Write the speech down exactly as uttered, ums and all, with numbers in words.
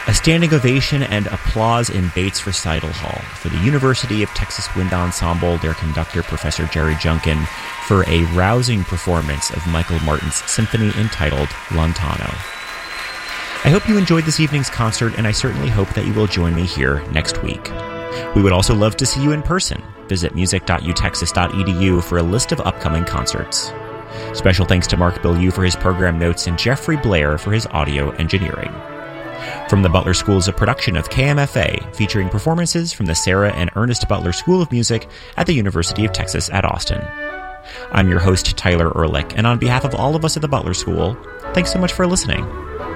A standing ovation and applause in Bates Recital Hall for the University of Texas Wind Ensemble, their conductor, Professor Jerry Junkin, for a rousing performance of Michael Martin's symphony entitled Lontano. I hope you enjoyed this evening's concert, and I certainly hope that you will join me here next week. We would also love to see you in person. Visit music dot u texas dot e d u for a list of upcoming concerts. Special thanks to Mark Bilyeu for his program notes and Jeffrey Blair for his audio engineering. From the Butler School is a production of K M F A, featuring performances from the Sarah and Ernest Butler School of Music at the University of Texas at Austin. I'm your host, Tyler Ehrlich, and on behalf of all of us at the Butler School, thanks so much for listening.